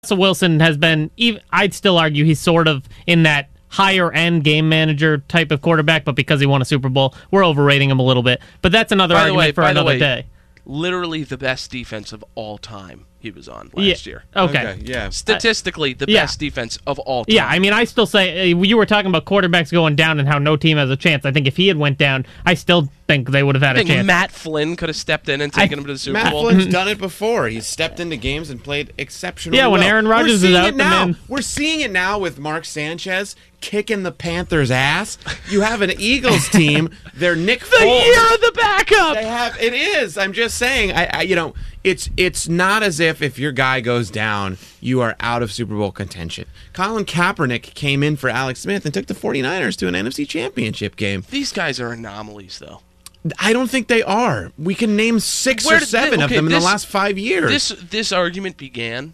Russell Wilson has been, I'd still argue he's sort of in that higher-end game manager type of quarterback, but because he won a Super Bowl, we're overrating him a little bit. But that's another argument for another day. Literally the best defense of all time he was on last year. Okay. Yeah. Statistically, the best defense of all time. Yeah, I mean, I still say, you were talking about quarterbacks going down and how no team has a chance. I think if he had went down, I still think they would have had a chance. Matt Flynn could have stepped in and taken him to the Super Bowl. Matt Flynn's done it before. He's stepped into games and played exceptionally well. Yeah, when Aaron Rodgers is out, We're seeing it now with Mark Sanchez kicking the Panthers' ass. You have an Eagles team. They're Nick Foles. The year of the backup. They have. It is. I'm just saying. It's not as if your guy goes down, you are out of Super Bowl contention. Colin Kaepernick came in for Alex Smith and took the 49ers to an NFC Championship game. These guys are anomalies, though. I don't think they are. We can name 6 or 7 of them in the last 5 years. This argument began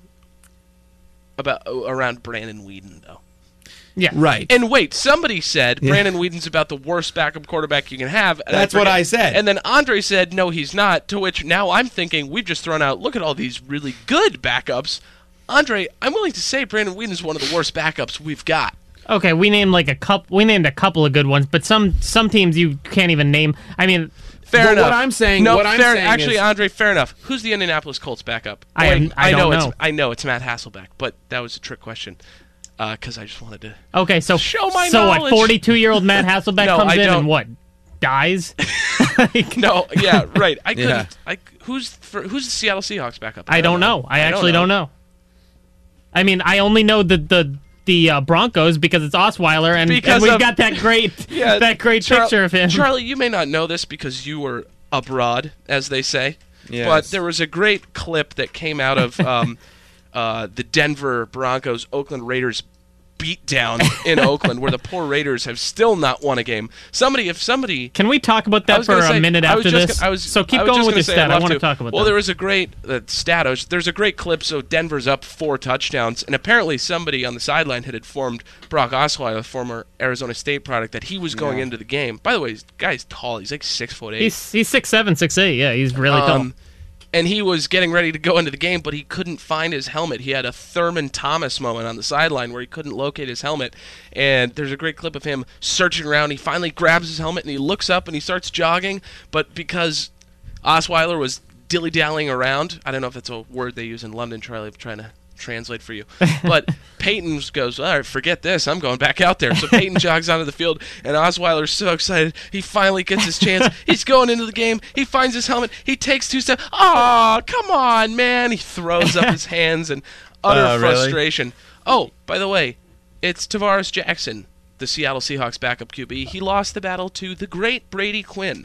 around Brandon Weeden, though. Yeah. Right. And wait, somebody said Brandon Weeden's about the worst backup quarterback you can have. That's what I said. And then Andre said, no, he's not, to which now I'm thinking we've just thrown out, look at all these really good backups. Andre, I'm willing to say Brandon Weeden is one of the worst backups we've got. Okay, we named a couple of good ones, but some teams you can't even name. I mean, fair enough. What I'm saying, actually, Andre, fair enough. Who's the Indianapolis Colts backup? I don't know. I know it's Matt Hasselbeck, but that was a trick question. Because I just wanted to show my what, knowledge. 42-year-old Matt Hasselbeck comes in and what, dies? No, yeah, right. I couldn't. Who's the Seattle Seahawks backup? I don't know. I actually don't know. I mean, I only know the Broncos because it's Osweiler, and we've got that great picture of him. Charlie, you may not know this because you were abroad, as they say, but there was a great clip that came out of the Denver Broncos Oakland Raiders beatdown in Oakland, where the poor Raiders have still not won a game. If somebody can we talk about that for a minute after this? So keep going with your stat. I want to talk about that. Well, there was a great stat. There's a great clip. So Denver's up 4 touchdowns, and apparently somebody on the sideline had informed Brock Osweiler, former Arizona State product, that he was going into the game. By the way, this guy's tall. He's like 6'8". He's 6'7", 6'8". Yeah, he's really tall. And he was getting ready to go into the game, but he couldn't find his helmet. He had a Thurman Thomas moment on the sideline where he couldn't locate his helmet. And there's a great clip of him searching around. He finally grabs his helmet, and he looks up, and he starts jogging. But because Osweiler was dilly-dallying around, I don't know if that's a word they use in London, Charlie, I'm trying to translate for you. But Peyton goes, all right, forget this. I'm going back out there. So Peyton jogs onto the field, and Osweiler's so excited. He finally gets his chance. He's going into the game. He finds his helmet. He takes 2 steps. Oh, come on, man. He throws up his hands in utter frustration. Oh, by the way, it's Tavares Jackson, the Seattle Seahawks backup QB. He lost the battle to the great Brady Quinn.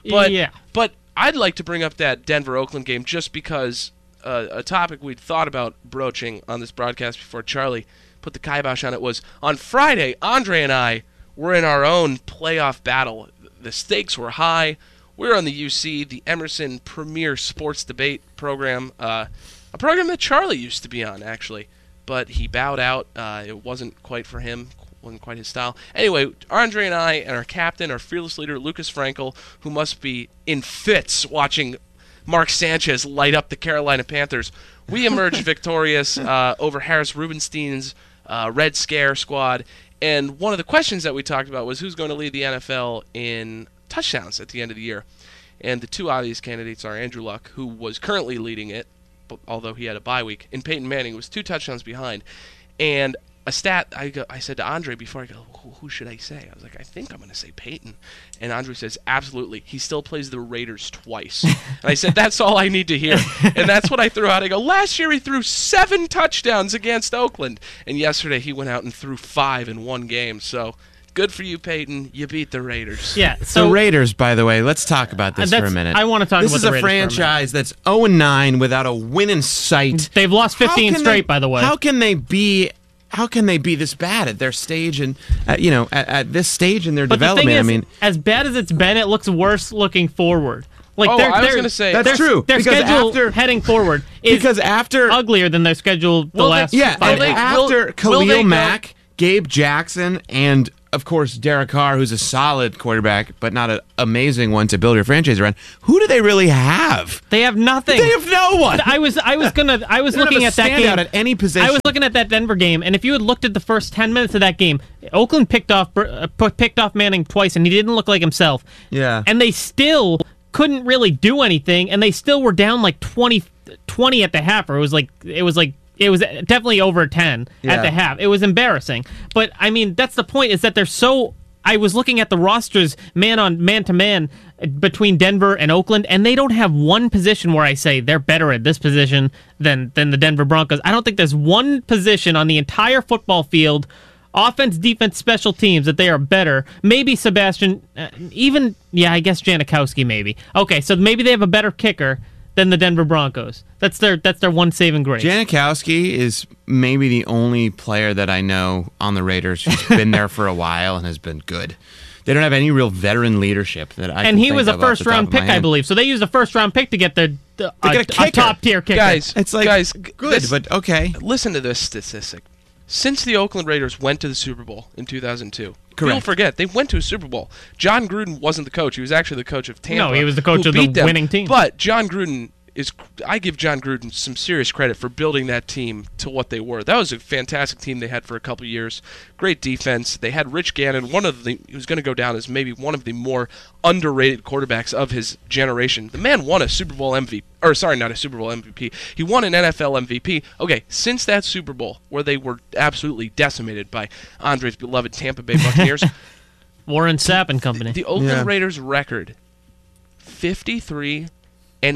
But I'd like to bring up that Denver-Oakland game just because a topic we'd thought about broaching on this broadcast before Charlie put the kibosh on it was on Friday, Andre and I were in our own playoff battle. The stakes were high. We were on the UC, the Emerson Premier Sports Debate program, a program that Charlie used to be on, actually. But he bowed out. It wasn't quite for him. Wasn't quite his style. Anyway, Andre and I and our captain, our fearless leader, Lucas Frankel, who must be in fits watching Mark Sanchez light up the Carolina Panthers, we emerged victorious over Harris Rubenstein's Red Scare squad. And one of the questions that we talked about was who's going to lead the NFL in touchdowns at the end of the year. And the 2 obvious candidates are Andrew Luck, who was currently leading it, although he had a bye week, and Peyton Manning was 2 touchdowns behind. And a stat, I said to Andre before, I go, who should I say? I was like, I think I'm going to say Peyton. And Andre says, absolutely. He still plays the Raiders twice. And I said, that's all I need to hear. And that's what I threw out. I go, last year he threw 7 touchdowns against Oakland. And yesterday he went out and threw 5 in one game. So good for you, Peyton. You beat the Raiders. Yeah. So the Raiders, by the way, let's talk about this for a minute. I want to talk about the Raiders. This is a franchise that's 0-9 without a win in sight. They've lost 15 straight, by the way. How can they be this bad at their stage and at this stage in their development? The thing is, as bad as it's been, it looks worse looking forward. I was going to say that's true. Their schedule heading forward is uglier than their schedule the last 5 days. After Khalil Mack, Gabe Jackson, and of course, Derek Carr, who's a solid quarterback, but not an amazing one to build your franchise around. Who do they really have? They have nothing. They have no one. I was looking at that game at any position. I was looking at that Denver game, and if you had looked at the first 10 minutes of that game, Oakland picked off Manning twice, and he didn't look like himself. Yeah. And they still couldn't really do anything, and they still were down like 20 at the half, or it was definitely over 10 at the half. It was embarrassing. But, I mean, that's the point, is that they're so... I was looking at the rosters man-to-man between Denver and Oakland, and they don't have one position where I say they're better at this position than the Denver Broncos. I don't think there's one position on the entire football field, offense, defense, special teams, that they are better. Maybe Sebastian, I guess Janikowski maybe. Okay, so maybe they have a better kicker than the Denver Broncos. That's their one saving grace. Janikowski is maybe the only player that I know on the Raiders who's been there for a while and has been good. They don't have any real veteran leadership that I. And he was a first-round pick, I believe. So they used a first-round pick to get a top-tier kicker. Guys, good, but okay. Listen to this statistic. Since the Oakland Raiders went to the Super Bowl in 2002, people forget they went to a Super Bowl. John Gruden wasn't the coach; he was actually the coach of Tampa. No, he was the coach of the winning team. But John Gruden I give John Gruden some serious credit for building that team to what they were. That was a fantastic team they had for a couple years. Great defense. They had Rich Gannon, who's going to go down as maybe one of the more underrated quarterbacks of his generation. The man won a Super Bowl MVP. Or, sorry, not a Super Bowl MVP. He won an NFL MVP. Okay, since that Super Bowl, where they were absolutely decimated by Andre's beloved Tampa Bay Buccaneers. Warren Sapp and company. The Oakland Raiders record, 53 and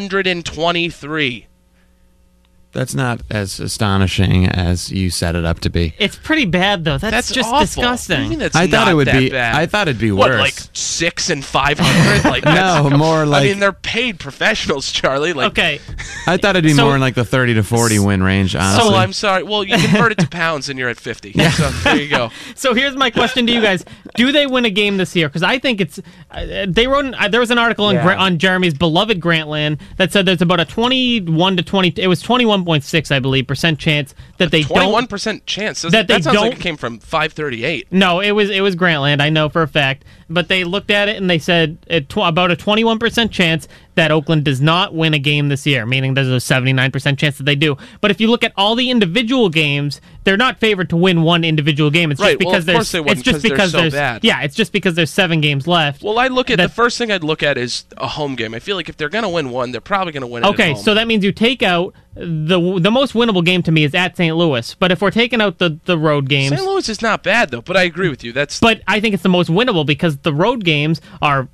123. That's not as astonishing as you set it up to be. It's pretty bad, though. That's just awful. disgusting. What do you mean that's I thought not it would that be. bad? I thought it'd be What, worse. like 6 and 500? Like no, more like. I mean, they're paid professionals, Charlie. Like, okay. I thought it'd be more in like the 30 to 40 win range. Honestly. So I'm sorry. Well, you convert it to pounds, and you're at 50. So there you go. So here's my question to you guys: do they win a game this year? Because I think it's. They wrote. There was an article on Jeremy's beloved Grantland that said there's about a 21 to 20. It was 21.6, I believe, % chance that they 21% chance. That sounds like it came from 538. No, it was Grantland. I know for a fact. But they looked at it and they said about a 21% chance that Oakland does not win a game this year, meaning there's a 79% chance that they do. But if you look at all the individual games, they're not favored to win one individual game. It's just because of course they wouldn't, because they're so bad. Yeah, it's just because there's 7 games left. Well, the first thing I'd look at is a home game. I feel like if they're going to win one, they're probably going to win it at home. So that means you take out the most winnable game to me is at St. Louis. But if we're taking out the road games, St. Louis is not bad though. But I agree with you. But I think it's the most winnable because the road games are,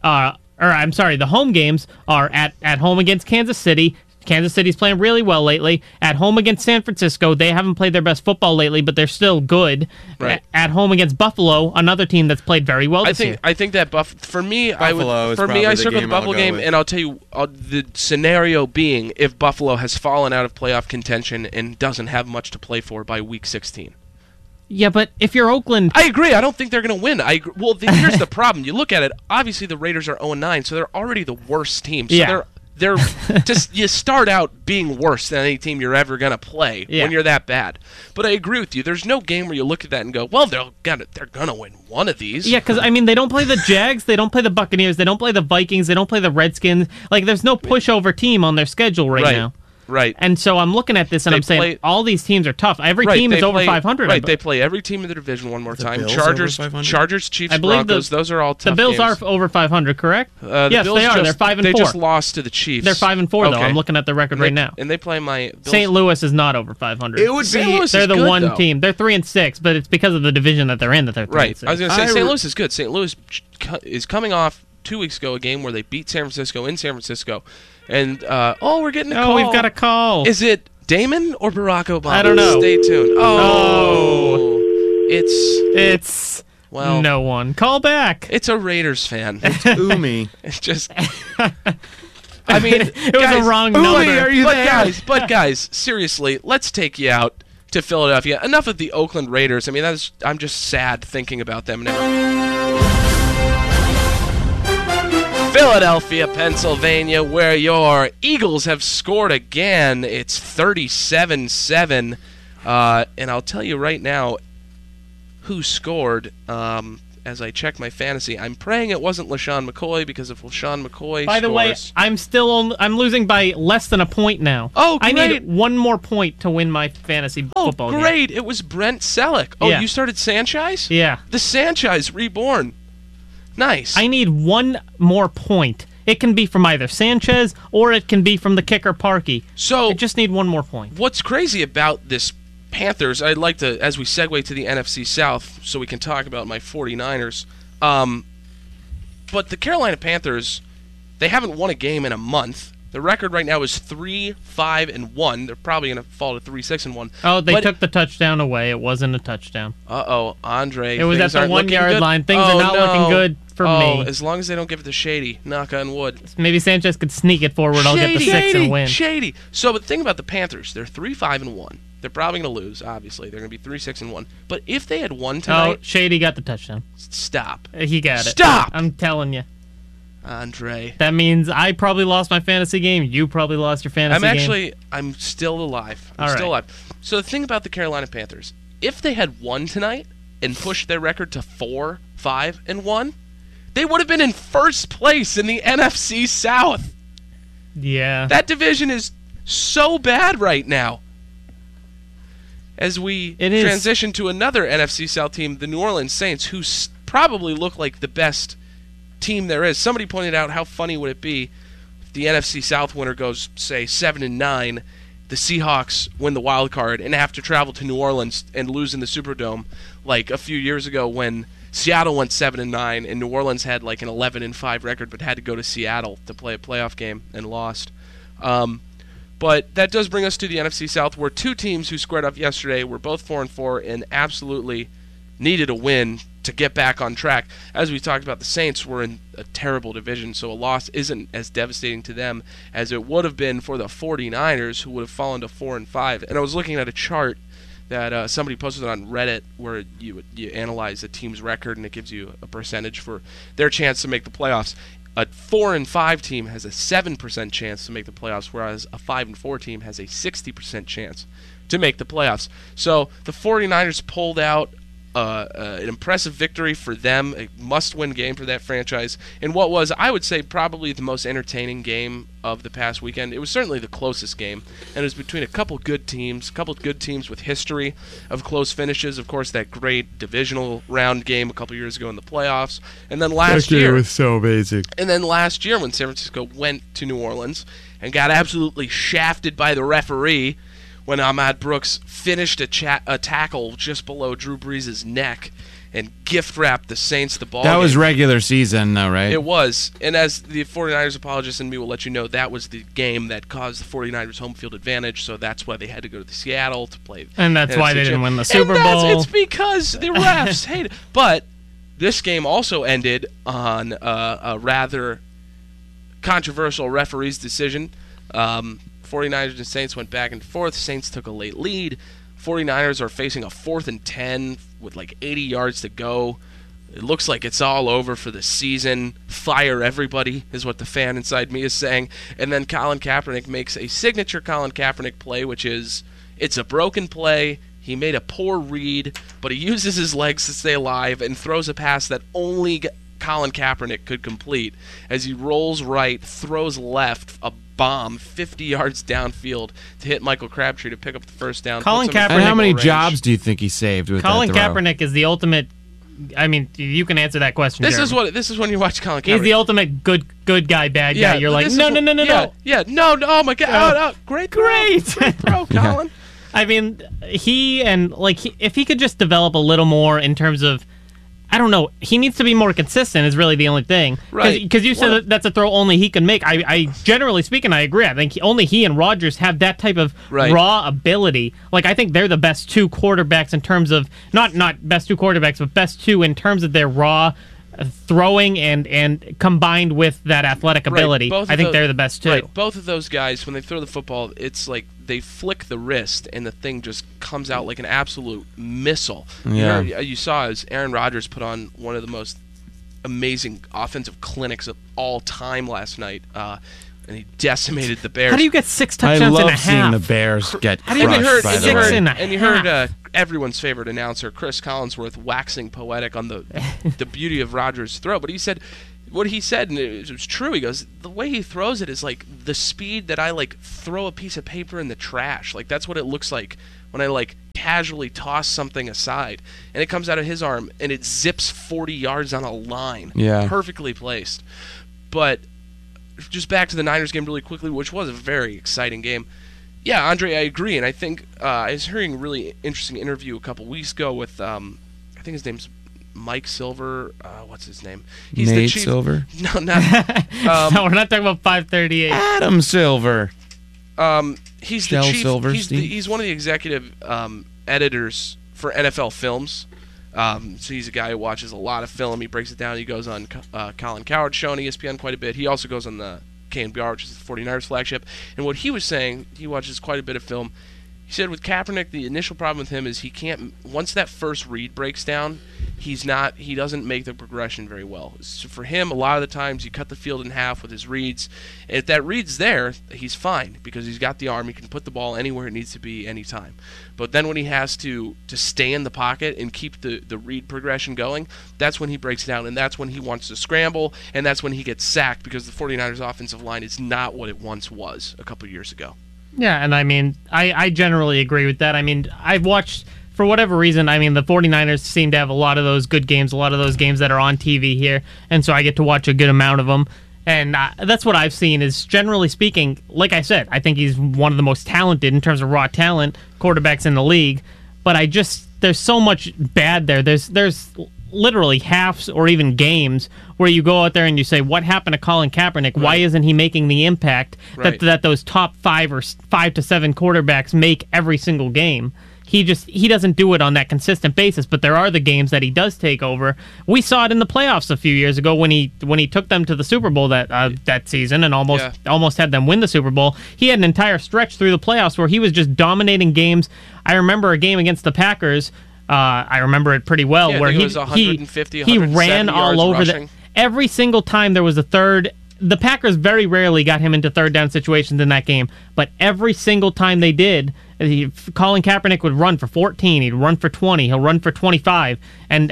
the home games are at home against Kansas City. Kansas City's playing really well lately. At home against San Francisco, they haven't played their best football lately, but they're still good. Right. At home against Buffalo, another team that's played very well this year. I think that for me, Buffalo I circle the Buffalo game, and I'll tell you the scenario being if Buffalo has fallen out of playoff contention and doesn't have much to play for by Week 16. Yeah, but if you're Oakland... I agree. I don't think they're going to win. Here's the problem. You look at it, obviously the Raiders are 0-9, so they're already the worst team. So they're just you start out being worse than any team you're ever going to play when you're that bad. But I agree with you. There's no game where you look at that and go, well, they're going to win one of these. Yeah, because, I mean, they don't play the Jags, they don't play the Buccaneers, they don't play the Vikings, they don't play the Redskins. Like, there's no pushover team on their schedule right now. Right. And so I'm looking at this and I'm saying all these teams are tough. Every team is over 500. Right, they play every team in the division one more time. Chargers, Chiefs, Broncos, those are all tough The Bills games. are over 500, correct? Yes, they are. They're 5-4. They just lost to the Chiefs. They're 5-4 though. I'm looking at the record right now. And they play Bills. St. Louis is not over 500. It would be. They're the one team. They're 3-6, but it's because of the division that they're in that they're 3-6. Right. I was going to say St. Louis is good. St. Louis is coming off 2 weeks ago a game where they beat San Francisco in San Francisco. And, we're getting a call. Oh, we've got a call. Is it Damon or Barack Obama? I don't know. Stay tuned. It's well, no one. Call back. It's a Raiders fan. It's Umi. It's just... I mean, it was a wrong number. Are you there? But guys, seriously, let's take you out to Philadelphia. Enough of the Oakland Raiders. I mean, I'm just sad thinking about them now. Philadelphia, Pennsylvania, where your Eagles have scored again. It's 37-7. And I'll tell you right now, who scored. As I check my fantasy, I'm praying it wasn't LaShawn McCoy, because if LaShawn McCoy By the way, I'm losing by less than a point now. Oh, I great. need one more point to win my fantasy football game. Great. It was Brent Selleck. Oh, Yeah. you started Sanchez? Yeah. The Sanchez reborn. Nice. I need one more point. It can be from either Sanchez or it can be from the kicker Parkey. So I just need one more point. what's crazy about this Panthers, I'd like to, as we segue to the NFC South, so we can talk about my 49ers. But the Carolina Panthers, they haven't won a game in a month. The record right now is 3-5-1. They're probably going to fall to 3-6-1. Oh, they took the touchdown away. It wasn't a touchdown. Andre. It was at the aren't 1 looking yard good. line. Things are not looking good for me. As long as they don't give it to Shady. Knock on wood. Maybe Sanchez could sneak it forward. I'll get the 6 and win. Shady. So, but the thing about the Panthers, they're 3-5-1. They're probably going to lose, obviously. They're going to be 3-6-1. But if they had won tonight... Oh, Shady got the touchdown. Stop. He got it. Stop! I'm telling you. Andre. That means I probably lost my fantasy game. You probably lost your fantasy game. I'm still alive. All right. Still alive. So the thing about the Carolina Panthers, if they had won tonight and pushed their record to 4-5-1, they would have been in first place in the NFC South. Yeah. That division is so bad right now. As we transition to another NFC South team, the New Orleans Saints, who probably look like the best team there is. Somebody pointed out, how funny would it be if the NFC South winner goes, say, 7-9, the Seahawks win the wild card and have to travel to New Orleans and lose in the Superdome, like a few years ago when Seattle went 7-9 and New Orleans had like an 11-5 record, but had to go to Seattle to play a playoff game and lost. But that does bring us to the NFC South, where two teams who squared up yesterday were both 4-4 and absolutely needed a win to get back on track. As we talked about, the Saints were in a terrible division, so a loss isn't as devastating to them as it would have been for the 49ers, who would have fallen to 4-5. And I was looking at a chart that somebody posted on Reddit where you analyze a team's record and it gives you a percentage for their chance to make the playoffs. A 4-5 team has a 7% chance to make the playoffs, whereas a 5-4 team has a 60% chance to make the playoffs. So the 49ers pulled out an impressive victory for them, a must-win game for that franchise, in what was, I would say, probably the most entertaining game of the past weekend. It was certainly the closest game, and it was between a couple good teams with history of close finishes. Of course, that great divisional round game a couple years ago in the playoffs, and then last year it was so amazing. And then last year when San Francisco went to New Orleans and got absolutely shafted by the referee when Ahmad Brooks finished a tackle just below Drew Brees' neck and gift-wrapped the Saints the ball. That was regular season, though, right? It was. And as the 49ers apologist in me will let you know, that was the game that caused the 49ers home field advantage, so that's why they had to go to Seattle to play. And that's why they didn't win the Super and Bowl. It's because the refs hate it. But this game also ended on a rather controversial referee's decision. 49ers and Saints went back and forth. Saints took a late lead. 49ers are facing a 4th and 10 with like 80 yards to go. It looks like it's all over for the season. Fire everybody is what the fan inside me is saying. And then Colin Kaepernick makes a signature Colin Kaepernick play, which is, it's a broken play. He made a poor read, but he uses his legs to stay alive and throws a pass that only Colin Kaepernick could complete as he rolls right, throws left, a bomb 50 yards downfield to hit Michael Crabtree to pick up the first down. Colin Kaepernick. And how many jobs do you think he saved with Colin that throw? Kaepernick is the ultimate. I mean, you can answer that question. This Jeremy. is when you watch Colin Kaepernick. He's the ultimate good guy, bad guy. You're like, no. Yeah, no. Oh my God! Oh, great throw, Colin. I mean, if he could just develop a little more in terms of, I don't know, he needs to be more consistent is really the only thing. Right. Because you said that's a throw only he can make. I generally speaking, I agree. I think only he and Rodgers have that type of raw ability. Like, I think they're the best two quarterbacks in terms of, not best two quarterbacks, but best two in terms of their raw throwing and combined with that athletic ability. I think they're the best two. Right. Both of those guys, when they throw the football, it's like they flick the wrist and the thing just comes out like an absolute missile. Yeah. You saw as Aaron Rodgers put on one of the most amazing offensive clinics of all time last night, and he decimated the Bears. How do you get 6 touchdowns I and a love seeing half? the Bears get How do you crushed, get by the 6 way. and a And you heard everyone's favorite announcer, Chris Collinsworth, waxing poetic on the beauty of Rodgers' throw. But he said, what he said, and it was true, he goes, the way he throws it is like the speed that I like throw a piece of paper in the trash. Like that's what it looks like when I like casually toss something aside. And it comes out of his arm and it zips 40 yards on a line. Yeah. Perfectly placed. But just back to the Niners game really quickly, which was a very exciting game. Yeah, Andre, I agree. And I think I was hearing a really interesting interview a couple weeks ago with, I think his name's Mike Silver. What's his name? He's Nate the chief. Silver? No, not. No, we're not talking about 538. Adam Silver. He's Shel the chief. Silverstein? He's one of the executive editors for NFL Films. So he's a guy who watches a lot of film. He breaks it down. He goes on Colin Cowherd's show on ESPN quite a bit. He also goes on the KNBR, which is the 49ers flagship. And what he was saying, he watches quite a bit of film. He said with Kaepernick, the initial problem with him is he can't. Once that first read breaks down, he doesn't make the progression very well. So for him, a lot of the times you cut the field in half with his reads. If that read's there, he's fine because he's got the arm. He can put the ball anywhere it needs to be anytime. But then when he has to stay in the pocket and keep the read progression going, that's when he breaks down, and that's when he wants to scramble, and that's when he gets sacked because the 49ers offensive line is not what it once was a couple years ago. Yeah, and I mean, I generally agree with that. I mean, I've watched, for whatever reason, I mean, the 49ers seem to have a lot of those good games, a lot of those games that are on TV here, and so I get to watch a good amount of them. And that's what I've seen is, generally speaking, like I said, I think he's one of the most talented in terms of raw talent quarterbacks in the league. But there's so much bad there. There's literally halves or even games where you go out there and you say, what happened to Colin Kaepernick? Why isn't he making the impact that those top 5 to 7 quarterbacks make every single game? He doesn't do it on that consistent basis, but there are the games that he does take over. We saw it in the playoffs a few years ago when he took them to the Super Bowl that season and almost had them win the Super Bowl. He had an entire stretch through the playoffs where he was just dominating games. I remember a game against the Packers. I remember it pretty well, where he was 150, he ran all over rushing. Every single time there was a third. The Packers very rarely got him into third down situations in that game, but every single time they did, Colin Kaepernick would run for 14, he'd run for 20, he'll run for 25, and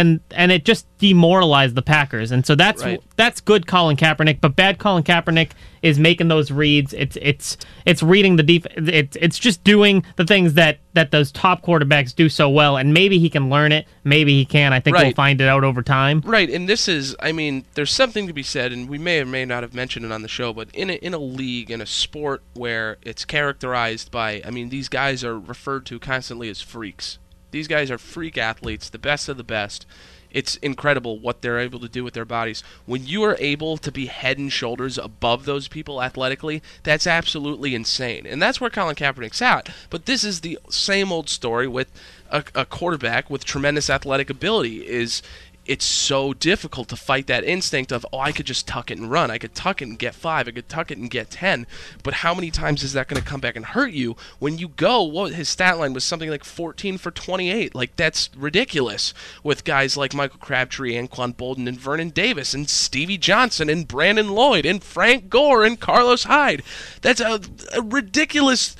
it just demoralized the Packers. And so that's good Colin Kaepernick, but bad Colin Kaepernick is making those reads. It's reading the defense. It's just doing the things that those top quarterbacks do so well, and maybe he can learn it, maybe he can. I think we'll find it out over time. Right, and this is, I mean, there's something to be said, and we may or may not have mentioned it on the show, but in a league, in a sport where it's characterized by, I mean, these guys are referred to constantly as freaks. These guys are freak athletes, the best of the best. It's incredible what they're able to do with their bodies. When you are able to be head and shoulders above those people athletically, that's absolutely insane. And that's where Colin Kaepernick's at. But this is the same old story with a quarterback with tremendous athletic ability. It's so difficult to fight that instinct of, I could just tuck it and run. I could tuck it and get 5. I could tuck it and get 10. But how many times is that going to come back and hurt you when you go, his stat line was something like 14 for 28. Like, that's ridiculous with guys like Michael Crabtree, Anquan Bolden, and Vernon Davis, and Stevie Johnson, and Brandon Lloyd, and Frank Gore, and Carlos Hyde. That's a ridiculous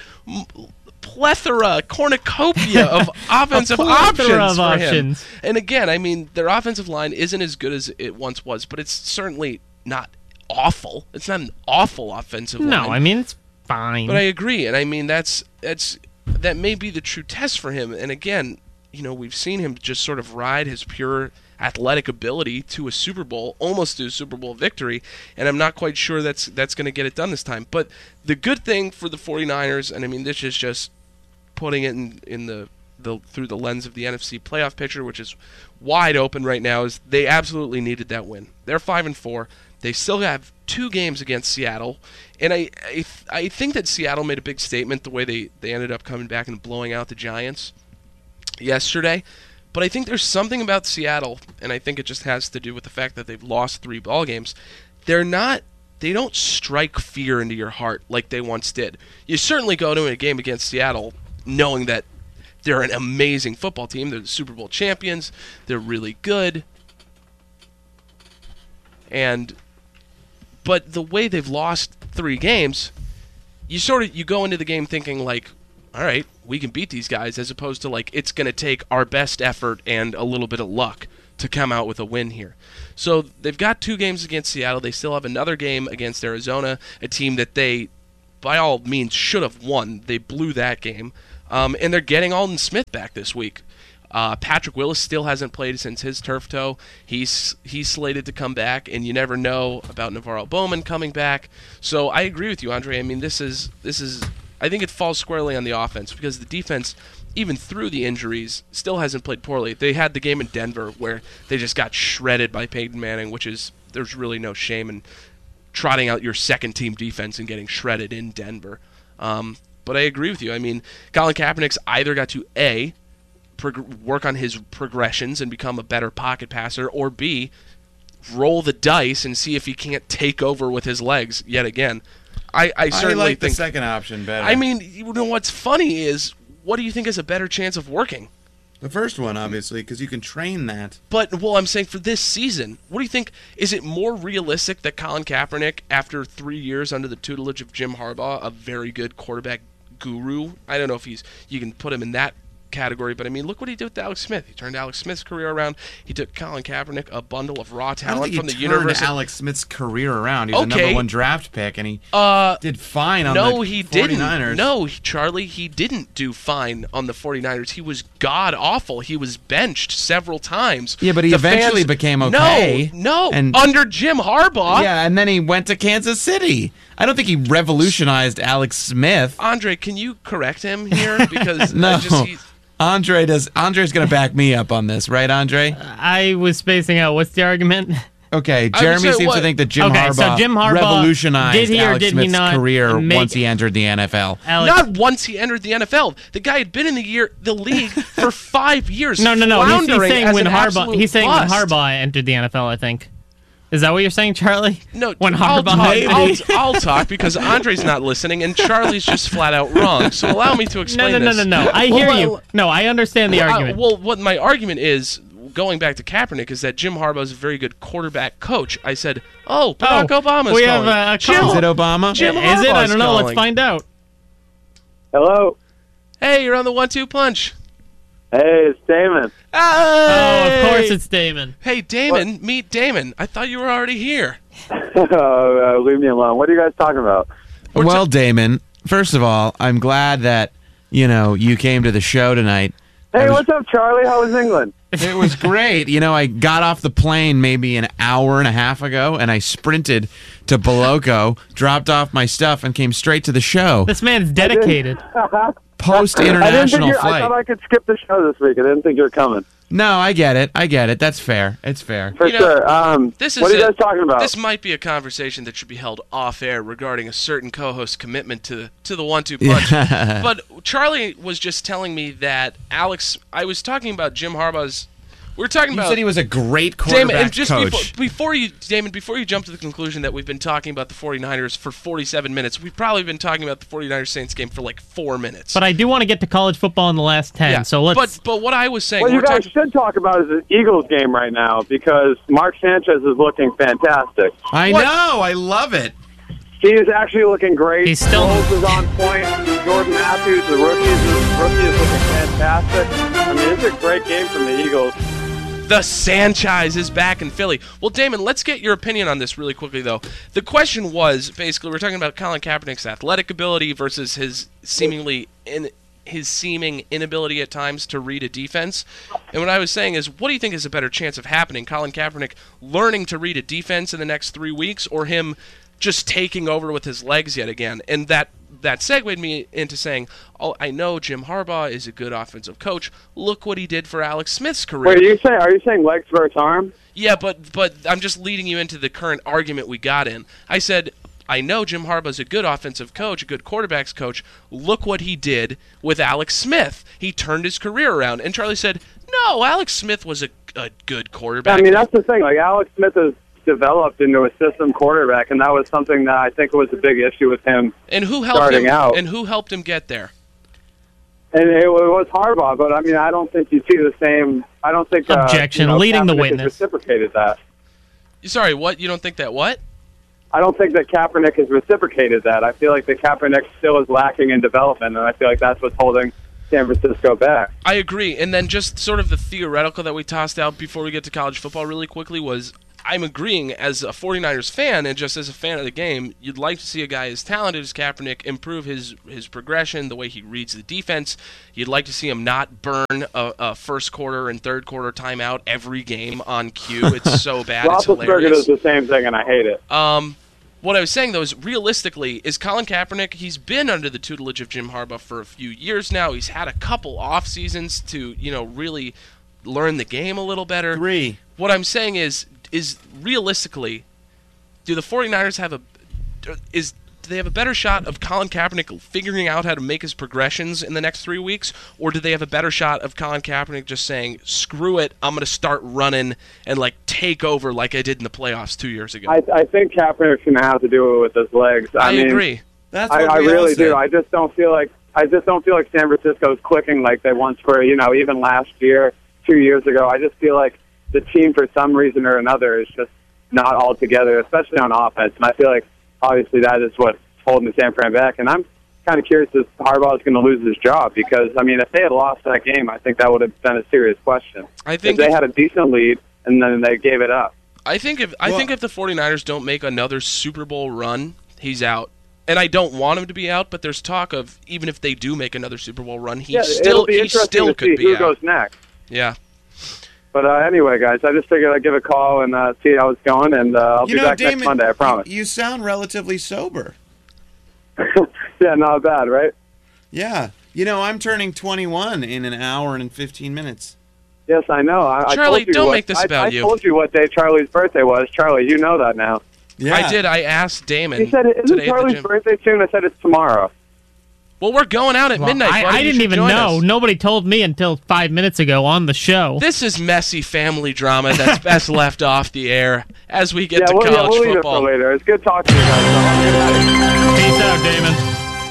cornucopia of offensive options for him. And again, I mean, their offensive line isn't as good as it once was, but it's certainly not awful. It's not an awful offensive line. No, I mean, it's fine. But I agree, and I mean, that may be the true test for him. And again, you know, we've seen him just sort of ride his pure athletic ability to a Super Bowl, almost to a Super Bowl victory, and I'm not quite sure that's going to get it done this time. But the good thing for the 49ers, and I mean, this is just putting it in the through the lens of the NFC playoff picture, which is wide open right now, is they absolutely needed that win. They're 5-4. They still have 2 games against Seattle, and I think that Seattle made a big statement the way they ended up coming back and blowing out the Giants yesterday. But I think there's something about Seattle, and I think it just has to do with the fact that they've lost 3 ball games. They don't strike fear into your heart like they once did. You certainly go to a game against Seattle knowing that they're an amazing football team. They're the Super Bowl champions. They're really good. But the way they've lost 3 games, you go into the game thinking like, all right, we can beat these guys, as opposed to like it's going to take our best effort and a little bit of luck to come out with a win here. So they've got 2 games against Seattle. They still have another game against Arizona, a team that they, by all means, should have won. They blew that game. And they're getting Aldon Smith back this week. Patrick Willis still hasn't played since his turf toe. He's slated to come back, and you never know about Navarro Bowman coming back. So I agree with you, Andre. I mean, this is. I think it falls squarely on the offense because the defense, even through the injuries, still hasn't played poorly. They had the game in Denver where they just got shredded by Peyton Manning, which is there's really no shame in trotting out your second-team defense and getting shredded in Denver. But I agree with you. I mean, Colin Kaepernick's either got to A, work on his progressions and become a better pocket passer, or B, roll the dice and see if he can't take over with his legs yet again. I certainly like think the second option better. I mean, you know what's funny is, what do you think is a better chance of working? The first one, obviously, because you can train that. But, well, I'm saying for this season, what do you think? Is it more realistic that Colin Kaepernick, after 3 years under the tutelage of Jim Harbaugh, a very good quarterback guru, I don't know if you can put him in that category, but I mean, look what he did with Alex Smith. He turned Alex Smith's career around. He took Colin Kaepernick, a bundle of raw talent from the university. Turned Alex Smith's career around. He was a number 1 draft pick, and he did fine on the 49ers. Didn't. No, Charlie, he didn't do fine on the 49ers. He was god-awful. He was benched several times. Yeah, but he eventually became okay. No, under Jim Harbaugh. Yeah, and then he went to Kansas City. I don't think he revolutionized Alex Smith. Andre, can you correct him here? Because no. Andre's going to back me up on this, right, Andre? I was spacing out. What's the argument? Okay, Jeremy seems to think that Jim Harbaugh revolutionized Alex Smith's career once he entered the NFL. Not once he entered the NFL. The guy had been in the league for 5 years. No. He's saying when Harbaugh entered the NFL, I think. Is that what you're saying, Charlie? No, when I'll talk because Andre's not listening and Charlie's just flat out wrong. So allow me to explain this. No. I hear you. No, I understand the argument. What my argument is, going back to Kaepernick, is that Jim Harbaugh is a very good quarterback coach. I said, Barack Obama's we calling. Have a Is it Obama? Jim is it? I don't know. Calling. Let's find out. Hello. Hey, you're on the 1-2 punch. Hey, it's Damon. Hey! Oh, of course it's Damon. Hey, Damon, meet Damon. I thought you were already here. Leave me alone. What are you guys talking about? Well, Damon, first of all, I'm glad that, you came to the show tonight. Hey, what's up, Charlie? How was England? It was great. I got off the plane maybe an hour and a half ago, and I sprinted to Boloko, dropped off my stuff, and came straight to the show. This man's dedicated. Post-international flight. I thought I could skip the show this week. I didn't think you were coming. No, I get it. That's fair. It's fair. For sure. What are you guys talking about? This might be a conversation that should be held off-air regarding a certain co-host's commitment to the 1-2 punch. Yeah. But Charlie was just telling me that I was talking about Jim Harbaugh's... We're talking about. You said he was a great quarterback coach. Before you jump to the conclusion that we've been talking about the 49ers for 47 minutes, we've probably been talking about the 49ers Saints game for like 4 minutes. But I do want to get to college football in the last 10, yeah, so let's... But what I was saying... What you guys should talk about is the Eagles game right now, because Mark Sanchez is looking fantastic. I know! I love it! He is actually looking great. He's still... Rhodes is on point. Jordan Matthews, the rookie is looking fantastic. I mean, it's a great game from the Eagles. The Sanchez is back in Philly. Well, Damon, let's get your opinion on this really quickly, though. The question was, basically, we're talking about Colin Kaepernick's athletic ability versus his seeming inability at times to read a defense. And what I was saying is, what do you think is a better chance of happening? Colin Kaepernick learning to read a defense in the next 3 weeks, or him just taking over with his legs yet again? And that segued me into saying, I know Jim Harbaugh is a good offensive coach. Look what he did for Alex Smith's career. Wait, are you saying legs versus arm? Yeah, but I'm just leading you into the current argument we got in. I said, I know Jim Harbaugh's a good offensive coach, a good quarterbacks coach. Look what he did with Alex Smith. He turned his career around. And Charlie said, no, Alex Smith was a good quarterback. I mean, that's the thing. Like, Alex Smith is developed into a system quarterback, and that was something that I think was a big issue with him. And who helped starting him out? And who helped him get there? And it was Harbaugh, but I mean, I don't think you see the same. I don't think objection. Leading the witness reciprocated that. Sorry, what? You don't think that what? I don't think that Kaepernick has reciprocated that. I feel like that Kaepernick still is lacking in development, and I feel like that's what's holding San Francisco back. I agree. And then just sort of the theoretical that we tossed out before we get to college football really quickly was I'm agreeing as a 49ers fan and just as a fan of the game, you'd like to see a guy as talented as Kaepernick improve his progression, the way he reads the defense. You'd like to see him not burn a first quarter and third quarter timeout every game on cue. It's so bad. It's Roethlisberger hilarious. does the same thing, and I hate it. What I was saying, though, is realistically, is Colin Kaepernick, he's been under the tutelage of Jim Harbaugh for a few years now. He's had a couple off seasons to, really learn the game a little better. 3. What I'm saying is realistically, do the 49ers have do they have a better shot of Colin Kaepernick figuring out how to make his progressions in the next 3 weeks, or do they have a better shot of Colin Kaepernick just saying, screw it, I'm going to start running and take over like I did in the playoffs 2 years ago? I think Kaepernick's going to have to do it with his legs. I agree. That's what I we all really said. do. I just don't feel like San Francisco is clicking like they once were. Even last year, 2 years ago, I just feel like the team, for some reason or another, is just not all together, especially on offense. And I feel like obviously that is what's holding the San Fran back. And I'm kind of curious if Harbaugh is going to lose his job because, if they had lost that game, I think that would have been a serious question. I think if they had a decent lead and then they gave it up. I think if the 49ers don't make another Super Bowl run, he's out. And I don't want him to be out, but there's talk of even if they do make another Super Bowl run, he still could be who out. goes next. Yeah. But anyway, guys, I just figured I'd give a call and see how it's going, and I'll be back Damon, next Monday, I promise. You sound relatively sober. Yeah, not bad, right? Yeah. I'm turning 21 in an hour and 15 minutes. Yes, I know. I Charlie, told you don't make this about you. I told you what day Charlie's birthday was. Charlie, you know that now. Yeah. I did. I asked Damon. He said, isn't today at the Charlie's gym. birthday soon? I said it's tomorrow. Well, we're going out at midnight, buddy. I You didn't should even join know. us. Nobody told me until 5 minutes ago on the show. This is messy family drama that's best left off the air as we get to we'll college leave it football. for later. It's good talking to you guys. Peace out, Damon.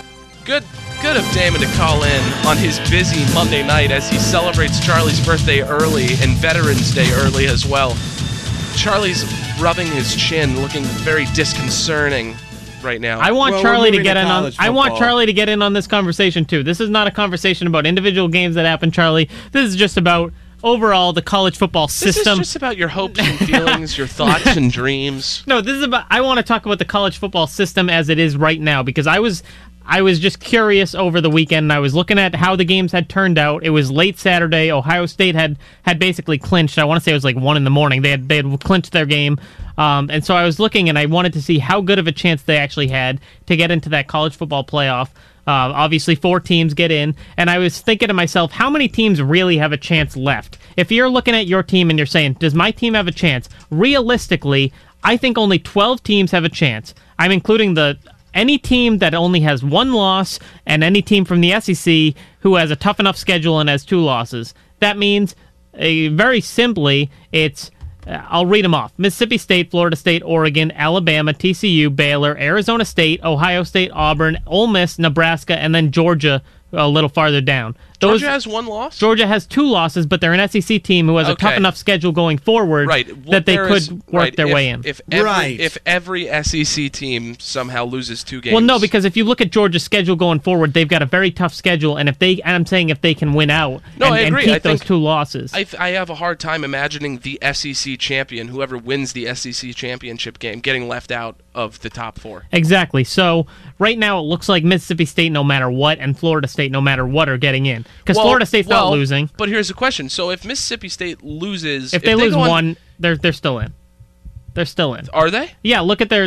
Good of Damon to call in on his busy Monday night as he celebrates Charlie's birthday early and Veterans Day early as well. Charlie's rubbing his chin, looking very disconcerting right now. I want Well, Charlie we're to get moving in to on. college I want football. Charlie to get in on this conversation too. This is not a conversation about individual games that happen, Charlie. This is just about overall the college football this system. is just about your hopes and feelings, your thoughts and dreams. No, this is about. I want to talk about the college football system as it is right now because I was just curious over the weekend. And I was looking at how the games had turned out. It was late Saturday. Ohio State had basically clinched. I want to say it was like 1 a.m. They had clinched their game, and so I was looking and I wanted to see how good of a chance they actually had to get into that college football playoff. Obviously, 4 teams get in, and I was thinking to myself, how many teams really have a chance left? If you're looking at your team and you're saying, does my team have a chance? Realistically, I think only 12 teams have a chance. I'm including any team that only has 1 loss and any team from the SEC who has a tough enough schedule and has 2 losses. That means, very simply, it's I'll read them off. Mississippi State, Florida State, Oregon, Alabama, TCU, Baylor, Arizona State, Ohio State, Auburn, Ole Miss, Nebraska, and then Georgia a little farther down. Georgia has 1 loss? Georgia has 2 losses, but they're an SEC team who has a tough enough schedule going forward that they could work their way in. If every SEC team somehow loses 2 games. Well, no, because if you look at Georgia's schedule going forward, they've got a very tough schedule, and I'm saying if they can win out and keep those 2 losses. I have a hard time imagining the SEC champion, whoever wins the SEC championship game, getting left out of the top 4. Exactly. So right now it looks like Mississippi State, no matter what, and Florida State, no matter what, are getting in. Because Florida State's not losing. But here's the question. So if Mississippi State loses... If they lose 1, they're still in. They're still in. Are they? Yeah, look at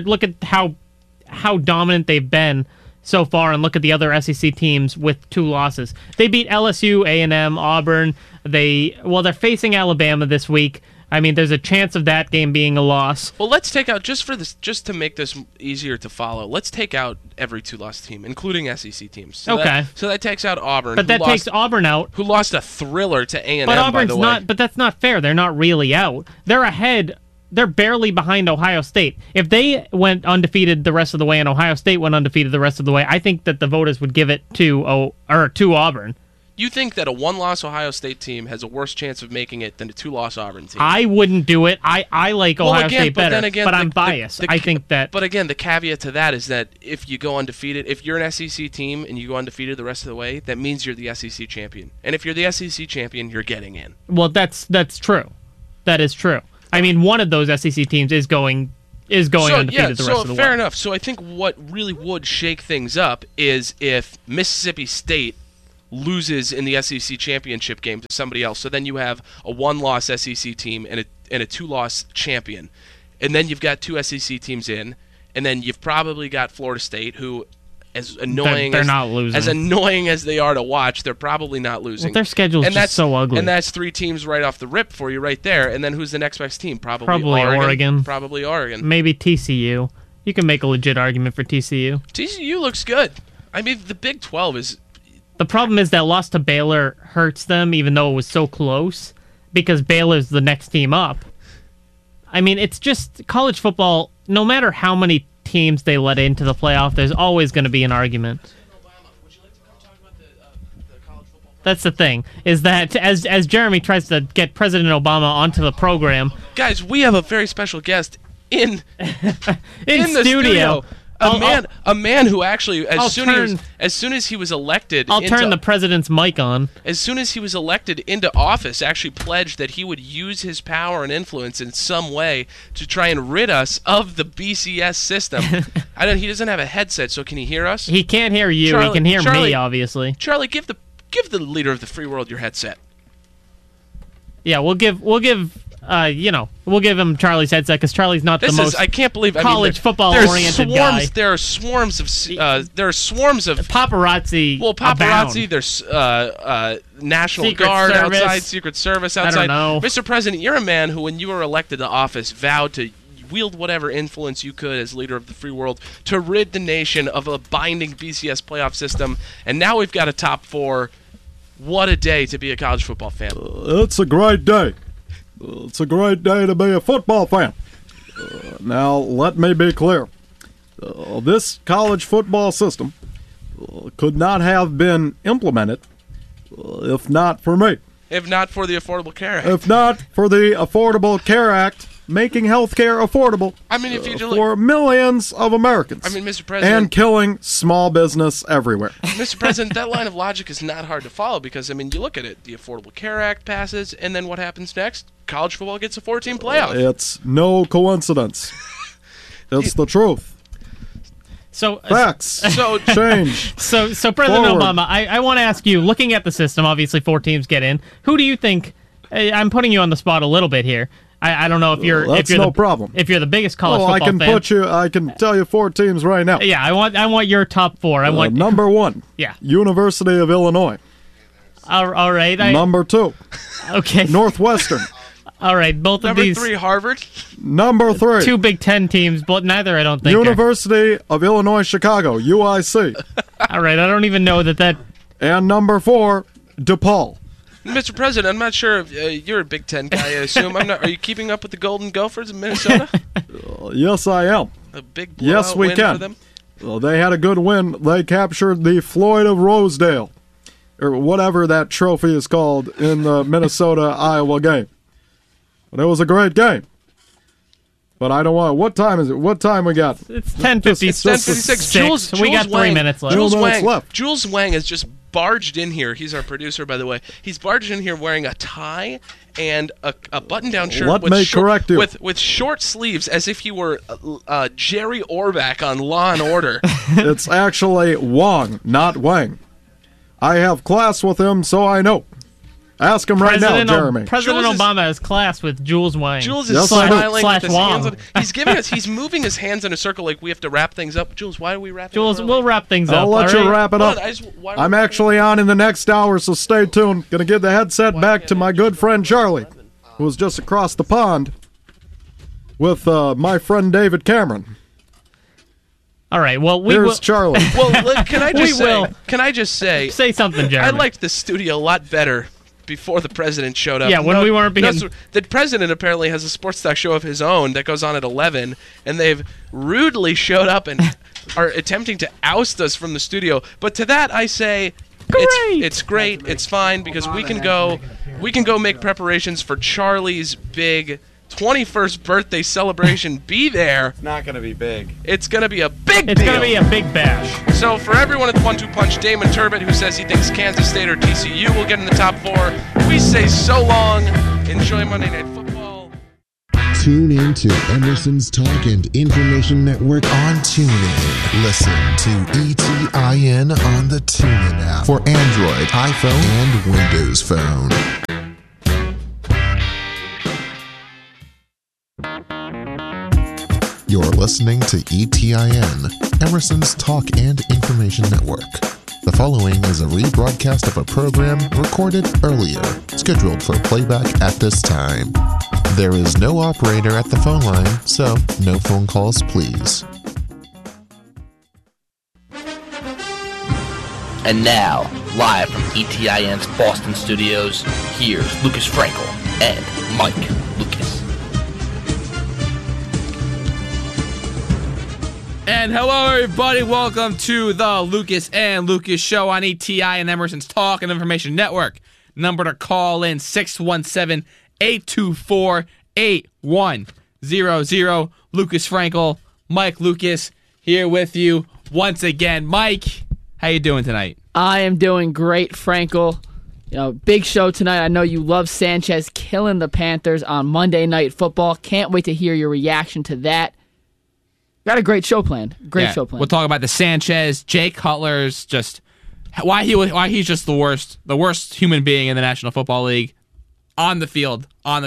how dominant they've been so far, and look at the other SEC teams with 2 losses. They beat LSU, A&M, Auburn. They're facing Alabama this week. I mean, there's a chance of that game being a loss. Well, let's take out, just to make this easier to follow, let's take out every 2-loss team, including SEC teams. So that takes out Auburn. But that takes Auburn out. Who lost a thriller to A&M, but Auburn's by the way. not. But that's not fair. They're not really out. They're ahead. They're barely behind Ohio State. If they went undefeated the rest of the way and Ohio State went undefeated the rest of the way, I think that the voters would give it to Auburn. You think that a one-loss Ohio State team has a worse chance of making it than a two-loss Auburn team? I wouldn't do it. I like Ohio State better, then again, I'm biased. I think that. But again, the caveat to that is that if you go undefeated, if you're an SEC team and you go undefeated the rest of the way, that means you're the SEC champion. And if you're the SEC champion, you're getting in. Well, that's true. That is true. I mean, one of those SEC teams is going undefeated the rest of the way. Fair enough. So I think what really would shake things up is if Mississippi State loses in the SEC championship game to somebody else. So then you have a one-loss SEC team and a two-loss champion. And then you've got two SEC teams in, and then you've probably got Florida State, who, as annoying they're not losing. As annoying as they are to watch, they're probably not losing. Well, their schedule's just so ugly. And that's three teams right off the rip for you right there. And then who's the next best team? Probably Oregon. Probably Oregon. Maybe TCU. You can make a legit argument for TCU. TCU looks good. I mean, the Big 12 is... The problem is that loss to Baylor hurts them, even though it was so close, because Baylor's the next team up. I mean, it's just college football, no matter how many teams they let into the playoff, there's always going to be an argument. That's the thing, is that as Jeremy tries to get President Obama onto the program... Guys, we have a very special guest in the studio. A man who actually, as soon as he was elected, I'll turn the president's mic on. As soon as he was elected into office, actually pledged that he would use his power and influence in some way to try and rid us of the BCS system. He doesn't have a headset, so can he hear us? He can't hear you. He can hear me, obviously. Charlie, give the leader of the free world your headset. Yeah, we'll give him Charlie's headset because Charlie's not the most. I can't believe college football oriented guy. There are swarms of paparazzi. Well, paparazzi. Abound. There's National Secret Guard Service. outside, Secret Service outside. I don't know. Mr. President, you're a man who, when you were elected to office, vowed to wield whatever influence you could as leader of the free world to rid the nation of a binding BCS playoff system. And now we've got a top four. What a day to be a college football fan. It's a great day. It's a great day to be a football fan. Now, let me be clear. This college football system could not have been implemented if not for me. If not for the Affordable Care Act. If not for the Affordable Care Act making health care affordable for millions of Americans. I mean, Mr. President. And killing small business everywhere. Mr. President, that line of logic is not hard to follow because, I mean, you look at it. The Affordable Care Act passes, and then what happens next? College football gets a 14 playoff. It's no coincidence. It's the truth. So facts. So change. So President Obama, I want to ask you, looking at the system, obviously 4 teams get in. Who do you think? I'm putting you on the spot a little bit here. I don't know if you're problem. If you're the biggest college football fan. I can tell you 4 teams right now. Yeah, I want your top 4. I want number 1. Yeah. University of Illinois. All right. Number 2. Okay. Northwestern. All right, both of these. Number 3, Harvard. Number 3. 2 Big Ten teams, but neither I don't think. University of Illinois Chicago, UIC. All right, I don't even know that. And number 4, DePaul. Mr. President, I'm not sure if you're a Big Ten guy, I assume. Are you keeping up with the Golden Gophers in Minnesota? Yes, I am. A big blowout win for them? Well, they had a good win. They captured the Floyd of Rosedale, or whatever that trophy is called, in the Minnesota-Iowa game. But it was a great game. But I don't want. What time is it? What time we got? It's 10:56. It's 10:56. Jules we got 3 minutes left. Jules Wang has just barged in here. He's our producer, by the way. He's barged in here wearing a tie and a button-down shirt with short sleeves, as if he were Jerry Orbach on Law and Order. It's actually Wong, not Wang. I have class with him, so I know. Ask him right now, Jeremy. President Obama has class with Jules Wang. Jules is smiling with his hands on. He's moving his hands in a circle like we have to wrap things up. Jules, why are we wrapping Jules, we'll wrap things up. I'll let you wrap it up. I'm actually on in the next hour, so stay tuned. Going to give the headset back to my good friend Charlie, who was just across the pond with my friend David Cameron. All right. Well, here's Charlie. Well, can I just say? Say something, Jeremy. I liked the studio a lot better before the president showed up. Yeah, when we weren't being... The president apparently has a sports talk show of his own that goes on at 11, and they've rudely showed up and are attempting to oust us from the studio. But to that I say, It's great. It's fine because we can go make preparations for Charlie's big 21st birthday celebration. Be there. It's not going to be big. It's going to be a big deal. It's going to be a big bash. So for everyone at the 1-2 Punch, Damon Turbot, who says he thinks Kansas State or TCU will get in the top 4, we say so long. Enjoy Monday Night Football. Tune in to Emerson's Talk and Information Network on TuneIn. Listen to ETIN on the TuneIn app for Android, iPhone, and Windows Phone. You're listening to ETIN, Emerson's Talk and Information Network. The following is a rebroadcast of a program recorded earlier, scheduled for playback at this time. There is no operator at the phone line, so no phone calls, please. And now, live from ETIN's Boston studios, here's Lucas Frankel and Mike Lucas. And hello, everybody. Welcome to the Lucas and Lucas Show on ETI and Emerson's Talk and Information Network. Number to call in 617-824-8100. Lucas Frankel, Mike Lucas, here with you once again. Mike, how you doing tonight? I am doing great, Frankel. Big show tonight. I know you love Sanchez killing the Panthers on Monday Night Football. Can't wait to hear your reaction to that. Got a great show planned. Show planned. We'll talk about the Sanchez, Jay Cutler's, just why he's just the worst human being in the National Football League, on the field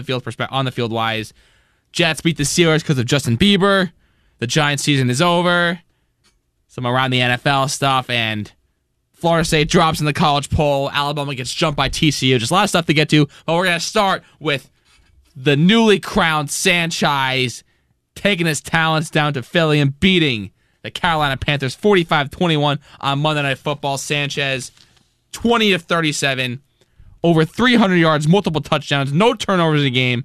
wise. Jets beat the Steelers because of Justin Bieber. The Giants season is over. Some around the NFL stuff, and Florida State drops in the college poll. Alabama gets jumped by TCU. Just a lot of stuff to get to, but we're gonna start with the newly crowned Sanchez taking his talents down to Philly and beating the Carolina Panthers 45-21 on Monday Night Football. Sanchez, 20 of 37, over 300 yards, multiple touchdowns, no turnovers in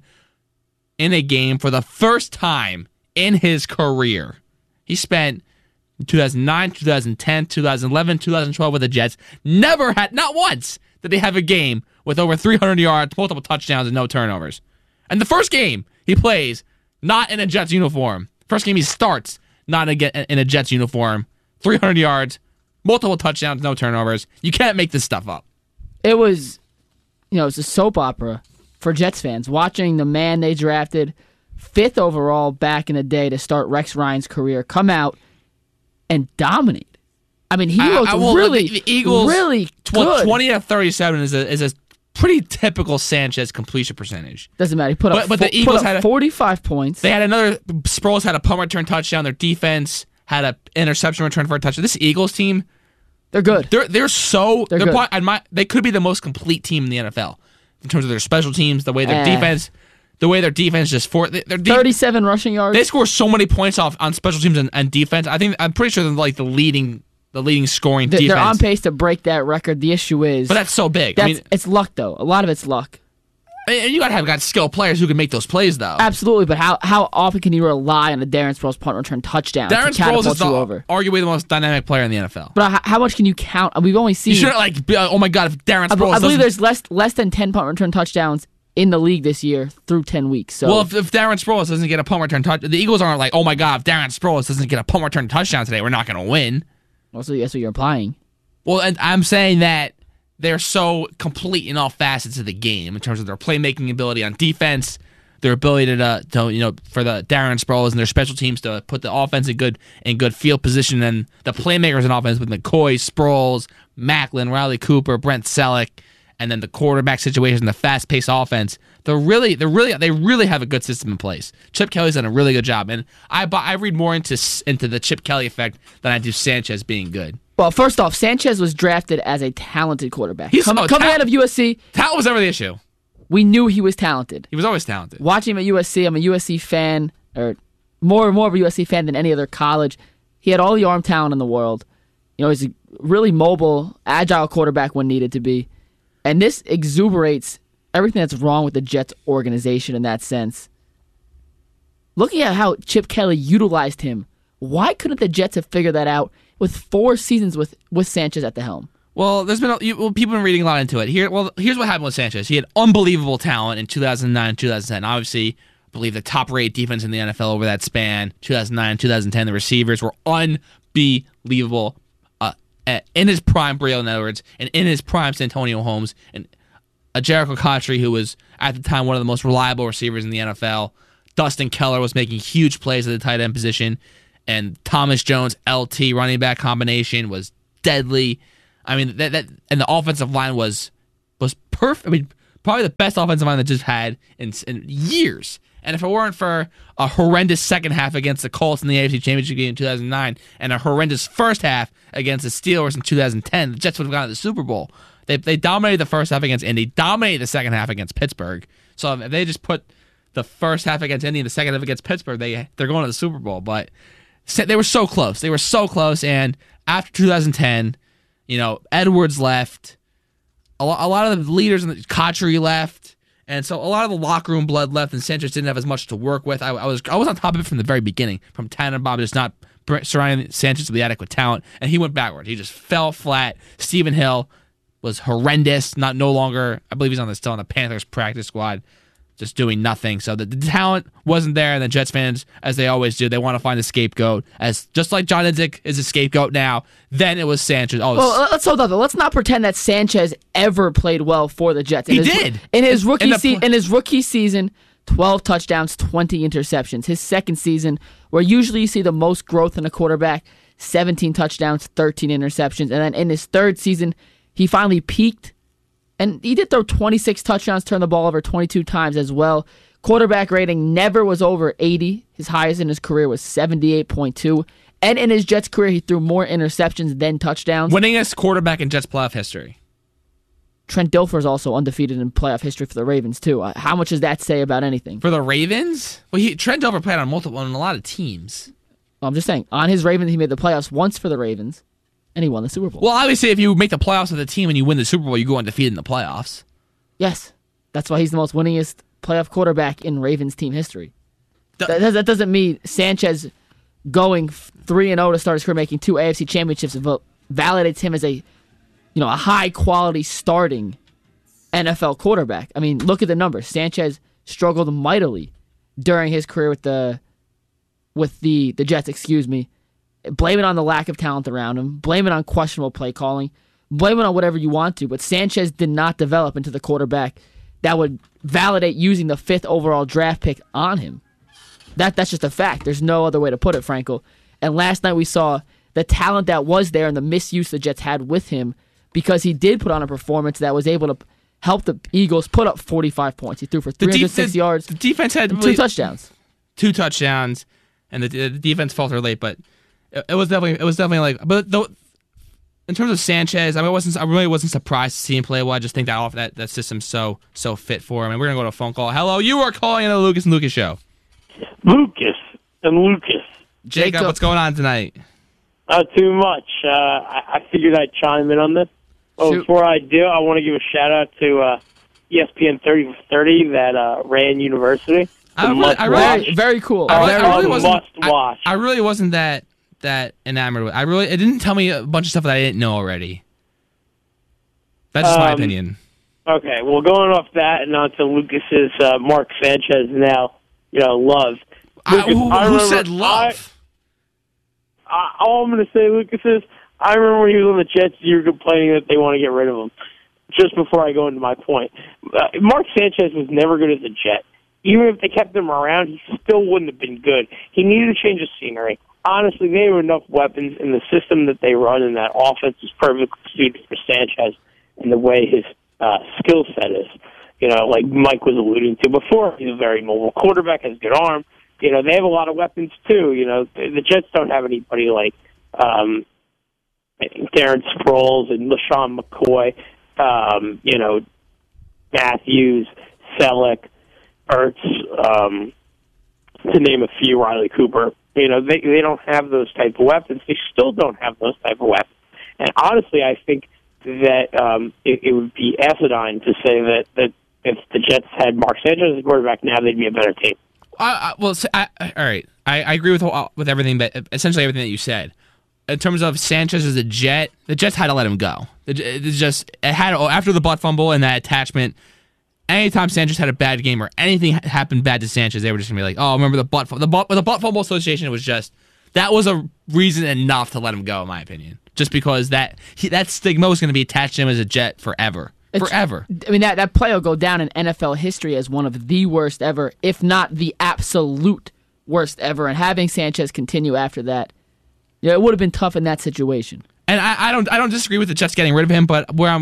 a game for the first time in his career. He spent 2009, 2010, 2011, 2012 with the Jets. Never had, not once, did they have a game with over 300 yards, multiple touchdowns, and no turnovers. And the first game he plays, not in a Jets uniform. First game he starts, not in a Jets uniform. 300 yards, multiple touchdowns, no turnovers. You can't make this stuff up. It was, it's a soap opera for Jets fans. Watching the man they drafted 5th overall back in the day to start Rex Ryan's career come out and dominate. I mean, he looked the Eagles, really good. 20 of 37 is a pretty typical Sanchez completion percentage. Doesn't matter. He put up, the Eagles had 45 points. They had another. Sproles had a punt return touchdown. Their defense had an interception return for a touchdown. This Eagles team, they're good. They're good. Probably, they could be the most complete team in the NFL in terms of their special teams, the way their defense just 37 rushing yards. They score so many points off on special teams and defense. I'm pretty sure they're like the leading scoring defense. They're on pace to break that record. The issue is, but that's so big. It's luck though. A lot of it's luck. And you gotta have skilled players who can make those plays though. Absolutely, but how often can you rely on a Darren Sproles punt return touchdown? Darren Sproles is arguably the most dynamic player in the NFL. But how much can you count? We've only seen. You shouldn't oh my god, if Darren Sproles. I believe there's less than 10 punt return touchdowns in the league this year through 10 weeks. So. Well, if Darren Sproles doesn't get a punt return touchdown, the Eagles aren't like, oh my god, if Darren Sproles doesn't get a punt return touchdown today, we're not going to win. Well, so that's what you're implying. Well, and I'm saying that they're so complete in all facets of the game in terms of their playmaking ability on defense, their ability to for the Darren Sproles and their special teams to put the offense in good field position, and the playmakers in offense with McCoy, Sproles, Macklin, Riley Cooper, Brent Selleck, and then the quarterback situation, the fast-paced offense. They really have a good system in place. Chip Kelly's done a really good job, and I read more into the Chip Kelly effect than I do Sanchez being good. Well, first off, Sanchez was drafted as a talented quarterback. Coming out of USC. Talent was never the issue. We knew he was talented. He was always talented. Watching him at USC, I'm a USC fan, or more of a USC fan than any other college. He had all the arm talent in the world. He's a really mobile, agile quarterback when needed to be. And this exuberates everything that's wrong with the Jets organization in that sense. Looking at how Chip Kelly utilized him, why couldn't the Jets have figured that out with 4 seasons with Sanchez at the helm? Well, there's been people have been reading a lot into it. Here's what happened with Sanchez. He had unbelievable talent in 2009 and 2010. Obviously, I believe the top-rated defense in the NFL over that span. 2009 and 2010, the receivers were unbelievable. In his prime, Braylon Edwards, and in his prime, Santonio Holmes, and Jericho Cotchery, who was at the time one of the most reliable receivers in the NFL. Dustin Keller was making huge plays at the tight end position, and Thomas Jones LT running back combination was deadly. I mean, that and the offensive line was perfect. I mean, probably the best offensive line that just had in years. And if it weren't for a horrendous second half against the Colts in the AFC Championship game in 2009 and a horrendous first half against the Steelers in 2010, the Jets would have gone to the Super Bowl. They dominated the first half against Indy, dominated the second half against Pittsburgh. So if they just put the first half against Indy and the second half against Pittsburgh, they're going to the Super Bowl. But they were so close. They were so close. And after 2010, Edwards left. A lot of the leaders in the Cotchery left. And so a lot of the locker room blood left, and Sanchez didn't have as much to work with. I was on top of it from the very beginning, from Tannenbaum just not surrounding Sanchez with the adequate talent, and he went backward. He just fell flat. Stephen Hill was horrendous. No longer, I believe he's still on the Panthers practice squad, just doing nothing. So the talent wasn't there, and the Jets fans, as they always do, they want to find a scapegoat. Just like John Idzik is a scapegoat now, then it was Sanchez. Well, let's hold on. Let's not pretend that Sanchez ever played well for the Jets. He did. In his rookie season, 12 touchdowns, 20 interceptions. His second season, where usually you see the most growth in a quarterback, 17 touchdowns, 13 interceptions. And then in his third season, he finally peaked. And he did throw 26 touchdowns, turn the ball over 22 times as well. Quarterback rating never was over 80. His highest in his career was 78.2. And in his Jets career, he threw more interceptions than touchdowns. Winningest quarterback in Jets playoff history. Trent Dilfer is also undefeated in playoff history for the Ravens, too. How much does that say about anything? For the Ravens? Well, Trent Dilfer played on a lot of teams. I'm just saying, on his Ravens, he made the playoffs once for the Ravens. And he won the Super Bowl. Well, obviously, if you make the playoffs with a team and you win the Super Bowl, you go undefeated in the playoffs. Yes. That's why he's the most winningest playoff quarterback in Ravens team history. That doesn't mean Sanchez going 3-0 to start his career, making 2 AFC championships, validates him as a high-quality starting NFL quarterback. I mean, look at the numbers. Sanchez struggled mightily during his career with the Jets, Blame it on the lack of talent around him. Blame it on questionable play calling. Blame it on whatever you want to. But Sanchez did not develop into the quarterback that would validate using the 5th overall draft pick on him. That's just a fact. There's no other way to put it, Frankel. And last night we saw the talent that was there and the misuse the Jets had with him because he did put on a performance that was able to help the Eagles put up 45 points. He threw for 306 yards. The defense had 2 touchdowns. 2 touchdowns, and the defense faltered late, but it was definitely like, but in terms of Sanchez, I really wasn't surprised to see him play well. I just think that system's so fit for him. And we're gonna go to a phone call. Hello, you are calling in the Lucas and Lucas show. Lucas and Lucas. Jacob, what's going on tonight? Not too much. I figured I'd chime in on this. Well, before I do, I want to give a shout out to ESPN 30 for 30 that ran University. Very cool. I really wasn't that enamored with. It didn't tell me a bunch of stuff that I didn't know already. That's just my opinion. Okay, well, going off that and on to Lucas's Mark Sanchez now, love. Lucas, who said love? All I'm going to say, Lucas, is I remember when he was on the Jets, you were complaining that they want to get rid of him. Just before I go into my point, Mark Sanchez was never good as a Jet. Even if they kept him around, he still wouldn't have been good. He needed to change the scenery. Honestly, they have enough weapons, and the system that they run in that offense is perfectly suited for Sanchez and the way his skill set is. Like Mike was alluding to before, he's a very mobile quarterback, has a good arm. They have a lot of weapons, too. The Jets don't have anybody like Darren Sproles and LaShawn McCoy, Matthews, Selleck, Ertz, to name a few, Riley Cooper. They don't have those type of weapons. They still don't have those type of weapons. And honestly, I think that it would be asinine to say that if the Jets had Mark Sanchez as a quarterback now, they'd be a better team. All right. I agree with everything, but essentially everything that you said. in terms of Sanchez as a Jet, the Jets had to let him go. After the butt fumble and that attachment, anytime Sanchez had a bad game or anything happened bad to Sanchez, they were just gonna be like, "Oh, remember the butt fumble?" The butt fumble association was just that was a reason enough to let him go, in my opinion. Just because that stigma was going to be attached to him as a Jet forever. Forever. I mean, that play will go down in NFL history as one of the worst ever, if not the absolute worst ever. And having Sanchez continue after that, it would have been tough in that situation. And I don't disagree with the Jets getting rid of him, but where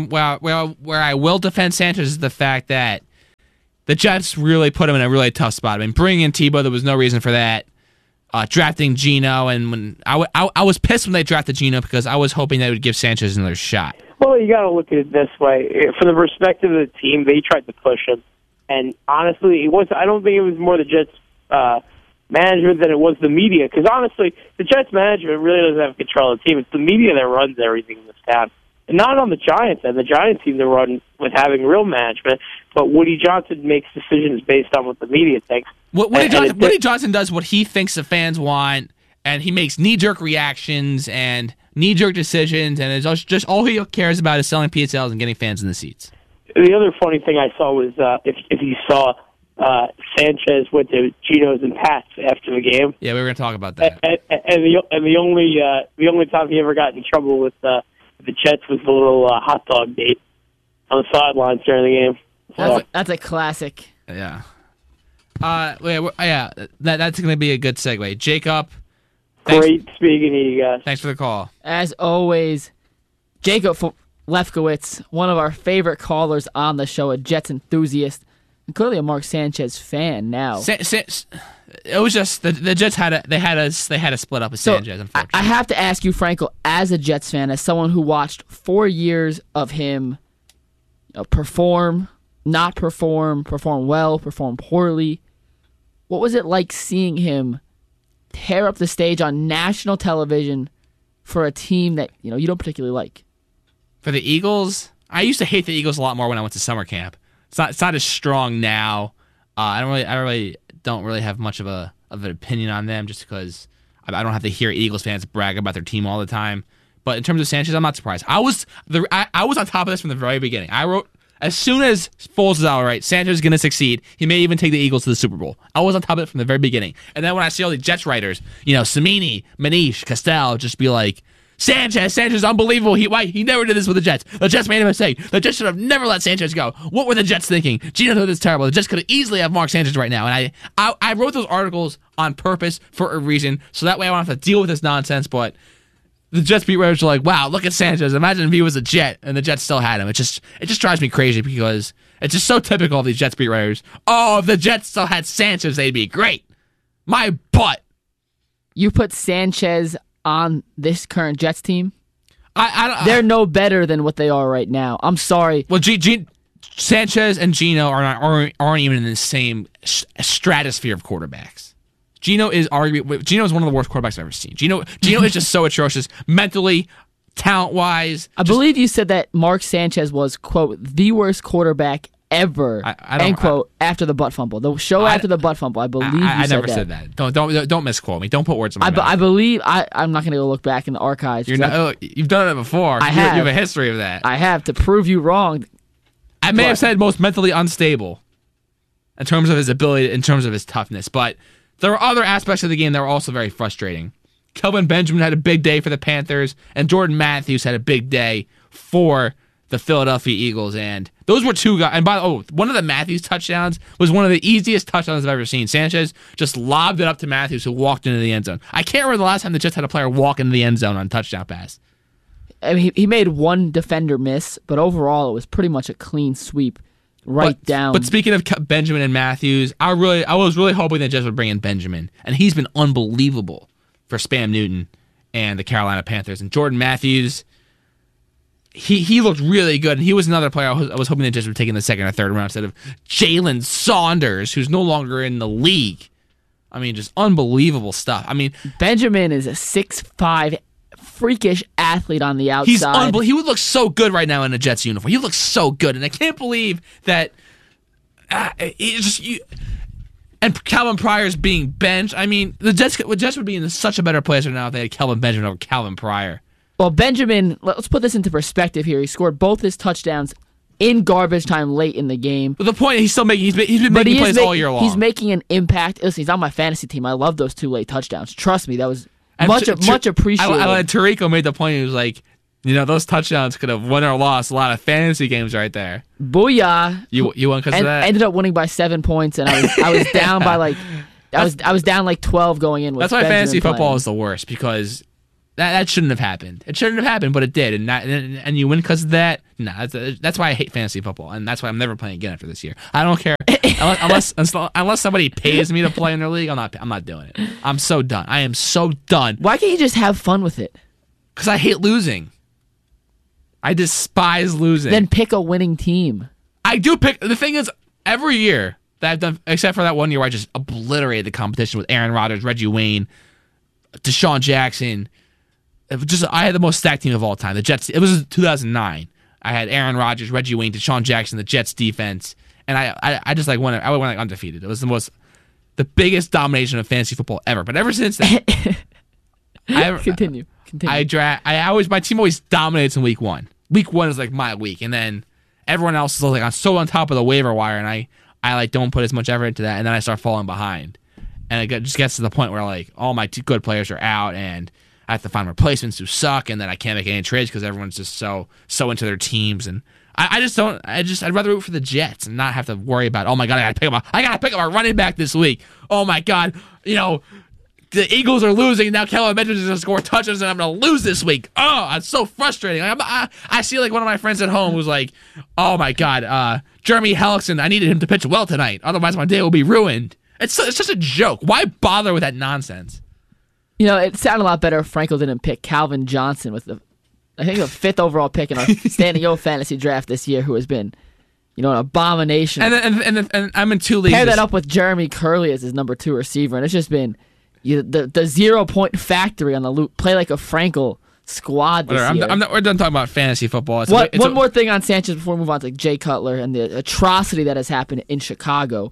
I will defend Sanchez is the fact that the Jets really put him in a really tough spot. I mean, bringing in Tebow, there was no reason for that. Drafting Geno, and when I was pissed when they drafted Geno because I was hoping they would give Sanchez another shot. Well, you got to look at it this way. From the perspective of the team, they tried to push him, and honestly, I don't think it was more the Jets management than it was the media. Because honestly, the Jets management really doesn't have control of the team. It's the media that runs everything in this town, and not on the Giants. And the Giants seem to run with having real management, but Woody Johnson makes decisions based on what the media thinks. Woody Johnson does what he thinks the fans want, and he makes knee-jerk reactions and knee-jerk decisions, and it's just all he cares about is selling PSLs and getting fans in the seats. The other funny thing I saw was if you saw Sanchez went to Geno's and Pat's after the game. Yeah, we were going to talk about that. And the only time he ever got in trouble with the Jets was the little hot dog date on the sidelines during the game. So. That's a classic. Yeah. That's going to be a good segue. Jacob. Great speaking to you guys. Thanks for the call. As always, Jacob Lefkowitz, one of our favorite callers on the show, a Jets enthusiast, and clearly a Mark Sanchez fan now. It was just the Jets had to split up with Sanchez. Unfortunately, I have to ask you, Frankel, as a Jets fan, as someone who watched 4 years of him perform, not perform, perform well, perform poorly, what was it like seeing him tear up the stage on national television for a team that you don't particularly like? For the Eagles, I used to hate the Eagles a lot more when I went to summer camp. It's not as strong now. I don't really have much of an opinion on them just because I don't have to hear Eagles fans brag about their team all the time. But in terms of Sanchez, I'm not surprised. I was on top of this from the very beginning. I wrote, as soon as Foles is all right, Sanchez is going to succeed. He may even take the Eagles to the Super Bowl. I was on top of it from the very beginning. And then when I see all the Jets writers, Samini, Manish, Castell, just be like, Sanchez is unbelievable. He never did this with the Jets. The Jets made a mistake. The Jets should have never let Sanchez go. What were the Jets thinking? Geno Smith is terrible. The Jets could easily have Mark Sanchez right now. And I wrote those articles on purpose for a reason, so that way I don't have to deal with this nonsense. But the Jets beat writers are like, wow, look at Sanchez. Imagine if he was a Jet and the Jets still had him. It just drives me crazy because it's just so typical of these Jets beat writers. Oh, if the Jets still had Sanchez, they'd be great. My butt. You put Sanchez on this current Jets team? They're no better than what they are right now. I'm sorry. Well, Sanchez and Geno aren't even in the same stratosphere of quarterbacks. Geno is one of the worst quarterbacks I've ever seen. Geno is just so atrocious mentally, talent-wise. I believe you said that Mark Sanchez was, quote, the worst quarterback ever, end quote, after the butt fumble. The show after the butt fumble, I believe you said that. I never said that. Don't misquote me. Don't put words in my mouth. I believe, I'm not going to go look back in the archives. You've done it before. You have a history of that. I have, to prove you wrong. I may have said most mentally unstable in terms of his ability, in terms of his toughness, but there are other aspects of the game that were also very frustrating. Kelvin Benjamin had a big day for the Panthers, and Jordan Matthews had a big day for the Philadelphia Eagles, and those were two guys. And one of the Matthews touchdowns was one of the easiest touchdowns I've ever seen. Sanchez just lobbed it up to Matthews, who walked into the end zone. I can't remember the last time the Jets had a player walk into the end zone on a touchdown pass. I mean, he made one defender miss, but overall it was pretty much a clean sweep down. But speaking of Benjamin and Matthews, I was really hoping the Jets would bring in Benjamin, and he's been unbelievable for Spam Newton and the Carolina Panthers. And Jordan Matthews, he looked really good, and he was another player I was hoping the Jets would take in the second or third round instead of Jalen Saunders, who's no longer in the league. I mean, just unbelievable stuff. I mean, Benjamin is a 6'5", freakish athlete on the outside. He would look so good right now in a Jets uniform. He looks so good, and I can't believe that. And And Calvin Pryor's being benched. I mean, the Jets would be in such a better place right now if they had Kelvin Benjamin over Calvin Pryor. Well, Benjamin, let's put this into perspective here. He scored both his touchdowns in garbage time late in the game. But the point is he's been making plays all year long. He's making an impact. Listen, he's on my fantasy team. I love those 2 late touchdowns. Trust me, that was much appreciated. Tirico made the point. He was like, those touchdowns could have won or lost a lot of fantasy games right there. Booyah! You won because of that. Ended up winning by 7 points, and I was down by I was down 12 going in. With that's why Benjamin fantasy playing. Football is the worst because that shouldn't have happened. It shouldn't have happened, but it did, and you win because of that. Nah, that's why I hate fantasy football, and that's why I'm never playing again after this year. I don't care unless somebody pays me to play in their league. I'm not doing it. I'm so done. I am so done. Why can't you just have fun with it? Because I hate losing. I despise losing. Then pick a winning team. I do pick. The thing is, every year that I've done, except for that one year where I just obliterated the competition with Aaron Rodgers, Reggie Wayne, Deshaun Jackson. I had the most stacked team of all time. The Jets. It was 2009. I had Aaron Rodgers, Reggie Wayne, Deshaun Jackson, the Jets defense, and I just like went. I went undefeated. It was the biggest domination of fantasy football ever. But ever since then, Continue. my team always dominates in week 1. Week 1 is like my week, and then everyone else is like I'm so on top of the waiver wire, and I like don't put as much effort into that, and then I start falling behind, and it just gets to the point where like all my good players are out, and I have to find replacements who suck, and then I can't make any trades because everyone's just so into their teams, and I'd rather root for the Jets and not have to worry about, oh my god, I gotta pick up a running back this week. Oh my god, the Eagles are losing now. Kelvin Benjamin is going to score touchdowns, and I'm going to lose this week. Oh, it's so frustrating. I see like one of my friends at home who's like, oh my god, Jeremy Hellickson, I needed him to pitch well tonight, otherwise my day will be ruined. It's just a joke. Why bother with that nonsense? It sounded a lot better if Frankel didn't pick Calvin Johnson with the 5th overall pick in our Standing O fantasy draft this year, who has been, an abomination. And I'm in 2 leagues. Pair that up with Jeremy Curley as his number 2 receiver, and it's just been the 0 point factory on the loop. Play like a Frankel squad this year. We're done talking about fantasy football. One more thing on Sanchez before we move on to Jay Cutler and the atrocity that has happened in Chicago.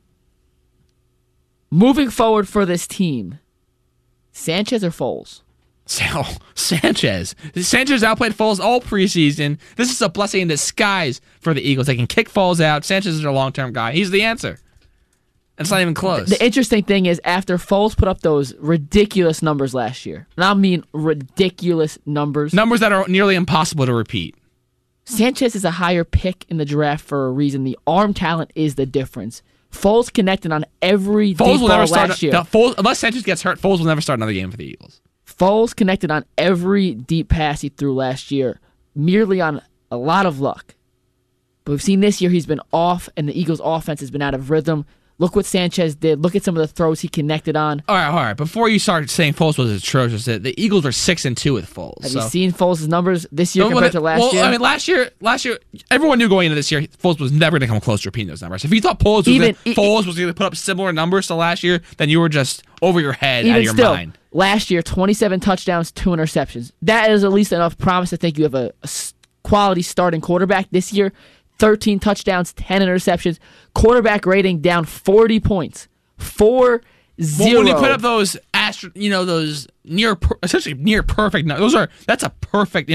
Moving forward for this team, Sanchez or Foles? Sanchez. Sanchez outplayed Foles all preseason. This is a blessing in disguise for the Eagles. They can kick Foles out. Sanchez is their long-term guy. He's the answer. It's not even close. The interesting thing is, after Foles put up those ridiculous numbers last year, and I mean ridiculous numbers that are nearly impossible to repeat, Sanchez is a higher pick in the draft for a reason. The arm talent is the difference. Foles connected on every deep ball last year. Unless Sanchez gets hurt, Foles will never start another game for the Eagles. Foles connected on every deep pass he threw last year, merely on a lot of luck. But we've seen this year he's been off, and the Eagles' offense has been out of rhythm. Look what Sanchez did. Look at some of the throws he connected on. All right. Before you start saying Foles was atrocious, the Eagles are 6-2 with Foles. Have you seen Foles' numbers this year compared to last year? I mean, last year, everyone knew going into this year, Foles was never going to come close to repeating those numbers. If you thought Foles was going to put up similar numbers to last year, then you were just over your head, out of your mind. Last year, 27 touchdowns, 2 interceptions. That is at least enough promise to think you have a quality starting quarterback. This year, 13 touchdowns, 10 interceptions. Quarterback rating down 40 points. 4-0. Well, when you put up those those essentially near perfect numbers, that's a perfect,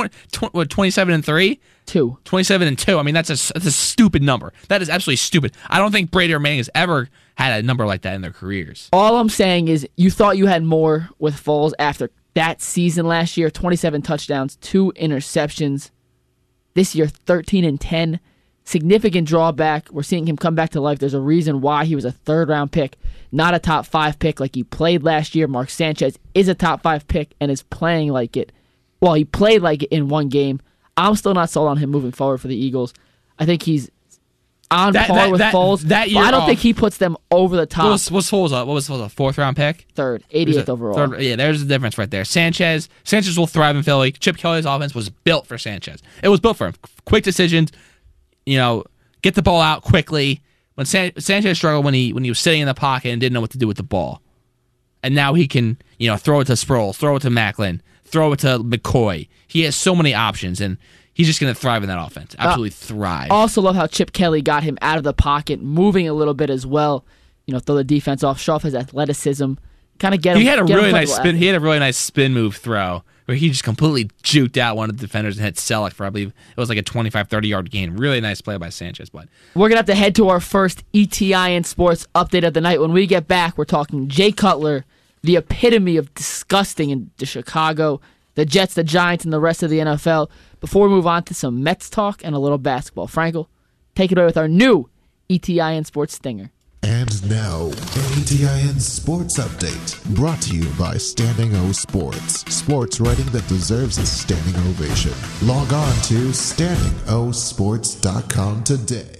27-3? 2. 27-2. I mean, that's a stupid number. That is absolutely stupid. I don't think Brady or Manning has ever had a number like that in their careers. All I'm saying is you thought you had more with Foles after that season last year. 27 touchdowns, 2 interceptions. This year, 13-10. Significant drawback. We're seeing him come back to life. There's a reason why he was a 3rd-round pick, not a top 5 pick like he played last year. Mark Sanchez is a top 5 pick and is playing like it. Well, he played like it in one game. I'm still not sold on him moving forward for the Eagles. I think he's on par with Foles. That year I don't think he puts them over the top. What was Foles a 4th-round pick? 3rd, 88th overall. Yeah, there's a difference right there. Sanchez will thrive in Philly. Chip Kelly's offense was built for Sanchez. It was built for him. Quick decisions, get the ball out quickly. When Sanchez struggled when he was sitting in the pocket and didn't know what to do with the ball. And now he can, throw it to Sproles, throw it to Macklin, throw it to McCoy. He has so many options, and he's just going to thrive in that offense. Absolutely thrive. Also love how Chip Kelly got him out of the pocket, moving a little bit as well. throw the defense off, show off his athleticism, kind of get him. He had a get him really nice playable spin. He had a really nice spin move throw where he just completely juked out one of the defenders and hit Selleck for, I believe, it was like a 25, 30-yard gain. Really nice play by Sanchez. But we're going to have to head to our first ETIN Sports update of the night. When we get back, we're talking Jay Cutler, the epitome of disgusting in Chicago, the Jets, the Giants, and the rest of the NFL. Before we move on to some Mets talk and a little basketball. Frankel, take it away with our new ETIN Sports Stinger. And now, ATIN Sports Update, brought to you by Standing O Sports. Sports writing that deserves a standing ovation. Log on to standingosports.com today.